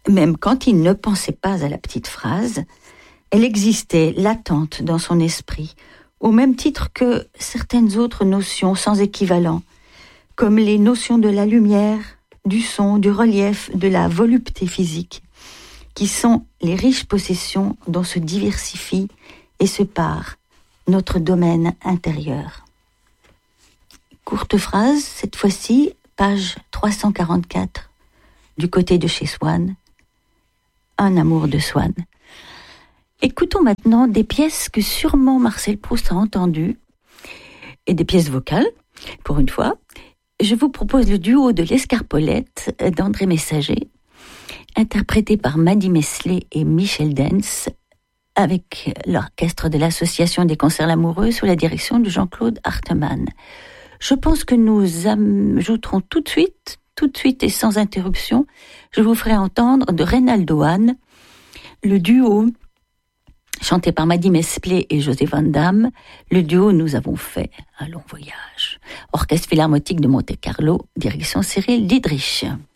Même quand il ne pensait pas à la petite phrase, elle existait latente dans son esprit, au même titre que certaines autres notions sans équivalent, comme les notions de la lumière, du son, du relief, de la volupté physique, qui sont les riches possessions dont se diversifie et se pare notre domaine intérieur. Courte phrase, cette fois-ci, page 344, du côté de chez Swann, Un amour de Swann. Écoutons maintenant des pièces que sûrement Marcel Proust a entendues, et des pièces vocales, pour une fois. Je vous propose le duo de l'Escarpolette d'André Messager, interprété par Maddy Messelet et Michel Dens, avec l'orchestre de l'Association des Concerts Lamoureux sous la direction de Jean-Claude Hartemann. Je pense que nous ajouterons tout de suite et sans interruption, je vous ferai entendre de Reynaldo Hahn, le duo chanté par Maddy Messelet et José Van Damme, le duo Nous avons fait un long voyage. Orchestre Philharmonique de Monte-Carlo, direction Cyril Diedrich.